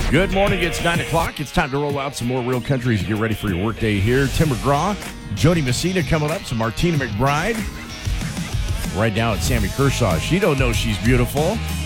Good morning. It's 9 o'clock. It's time to roll out some more Real Countries. Get ready for your workday here. Tim McGraw, Jody Messina coming up, some Martina McBride. Right now it's Sammy Kershaw. She don't know she's beautiful.